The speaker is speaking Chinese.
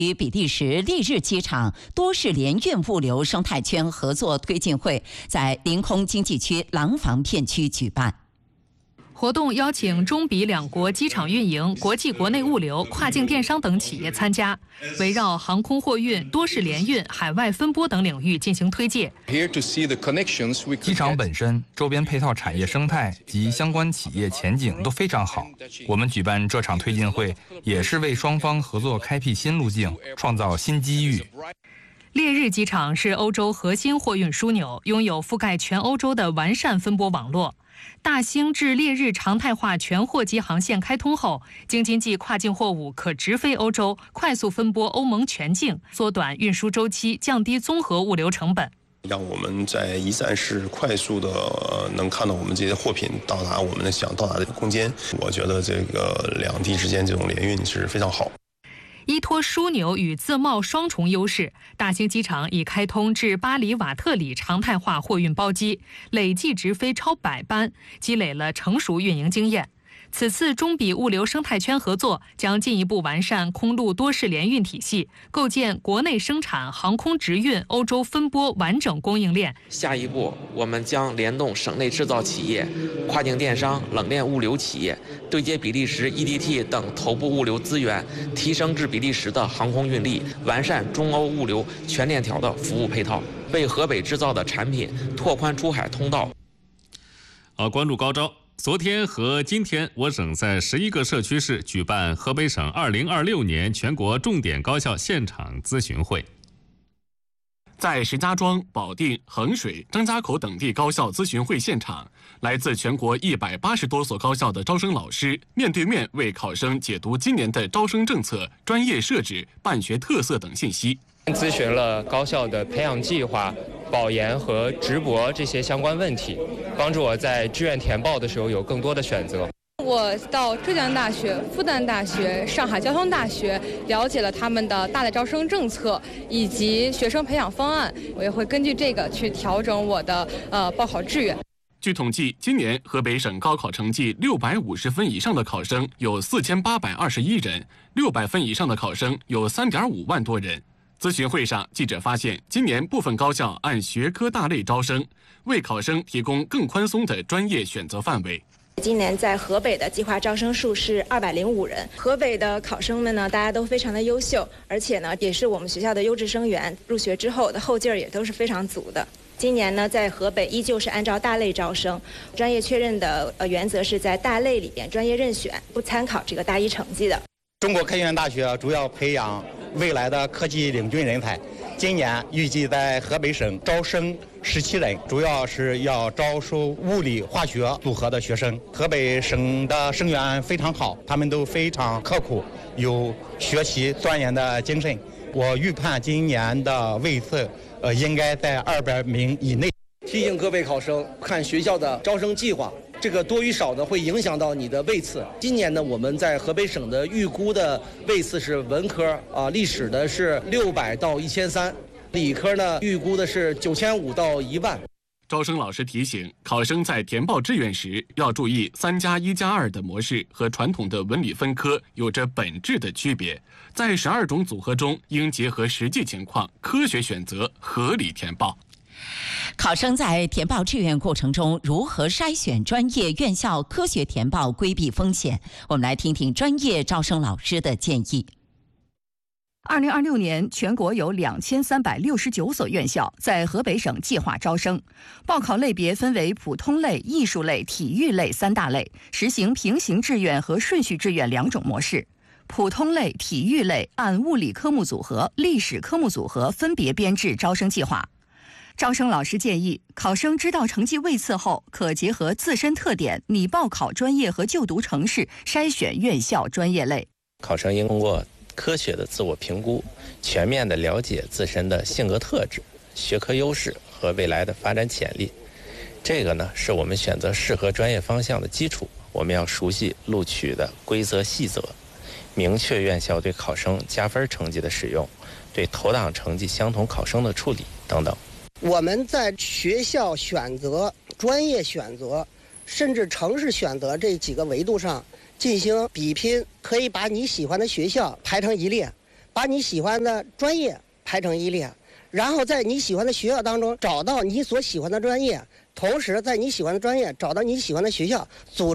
与比利时利日机场多式联运物流生态圈合作推进会在临空经济区廊坊片区举办。 活动邀请中比两国机场运营、国际国内物流、跨境电商等企业参加，围绕航空货运、多式联运、海外分拨等领域进行推介。 机场本身、周边配套产业生态及相关企业前景都非常好。我们举办这场推进会，也是为双方合作开辟新路径，创造新机遇。 烈日机场是欧洲核心货运枢纽，拥有覆盖全欧洲的完善分拨网络。大兴至烈日常态化全货机航线开通后，京津冀跨境货物可直飞欧洲，快速分拨欧盟全境，缩短运输周期，降低综合物流成本。 让我们在一站式快速的能看到我们这些货品到达我们想到达的空间。我觉得这个两地之间这种联运是非常好。 依托枢纽与自贸双重优势，大兴机场已开通至巴黎瓦特里常态化货运包机，累计直飞超100班，积累了成熟运营经验。此次中比物流生态圈合作将进一步完善空路多式联运体系，构建国内生产、航空直运、欧洲分拨完整供应链。 下一步，我们将联动省内制造企业、跨境电商、冷链物流企业，对接比利时 EDT 等头部物流资源，提升至比利时的航空运力，完善中欧物流全链条的服务配套，为河北制造的产品拓宽出海通道。 关注高招。昨天和今天，我省在11个社区市举办河北省2026年全国重点高校现场咨询会。 在石家庄、保定、衡水、张家口等地高校咨询会现场，来自全国180多所高校的招生老师面对面为考生解读今年的招生政策、专业设置、办学特色等信息。 咨询了高校的培养计划、保研和直博这些相关问题，帮助我在志愿填报的时候有更多的选择。 我到浙江大学、复旦大学、上海交通大学了解了他们的大类招生政策以及学生培养方案，我也会根据这个去调整我的报考志愿。 据统计，今年河北省高考成绩650分以上的考生有4821人，600分以上的考生有3.5万多人。咨询会上，记者发现，今年部分高校按学科大类招生，为考生提供更宽松的专业选择范围。 今年在河北的计划招生数是205人，河北的考生们呢，大家都非常的优秀，而且呢，也是我们学校的优质生源，入学之后的后劲儿也都是非常足的。今年呢，在河北依旧是按照大类招生，专业确认的原则是在大类里边专业任选，不参考这个大一成绩的。 中国科学院大学主要培养未来的科技领军人才，今年预计在河北省招生17人，主要是要招收物理化学组合的学生。河北省的生源非常好，他们都非常刻苦，有学习钻研的精神。我预判今年的位次应该在200名以内。 提醒各位考生看学校的招生计划，这个多与少呢会影响到你的位次。今年呢，我们在河北省的预估的位次是文科历史的是600到1300，理科呢预估的是9500到10000。 招生老师提醒考生在填报志愿时要注意3+1+2的模式和传统的文理分科有着本质的区别，在12种组合中应结合实际情况科学选择，合理填报。 考生在填报志愿过程中如何筛选专业院校，科学填报，规避风险？我们来听听专业招生老师的建议。 2026年，全国有2369所院校在河北省计划招生，报考类别分为普通类、艺术类、体育类3大类，实行平行志愿和顺序志愿2种模式。普通类、体育类按物理科目组合、历史科目组合分别编制招生计划。招生老师建议，考生知道成绩位次后，可结合自身特点、拟报考专业和就读城市筛选院校专业类。 考生应通过科学的自我评估，全面的了解自身的性格特质、学科优势和未来的发展潜力。这个呢，是我们选择适合专业方向的基础。我们要熟悉录取的规则细则，明确院校对考生加分成绩的使用，对投档成绩相同考生的处理等等。 我们在学校选择、专业选择，甚至城市选择这几个维度上进行比拼，可以把你喜欢的学校排成一列， 把你喜欢的专业排成一列，然后在你喜欢的学校当中找到你所喜欢的专业，同时在你喜欢的专业找到你喜欢的学校，组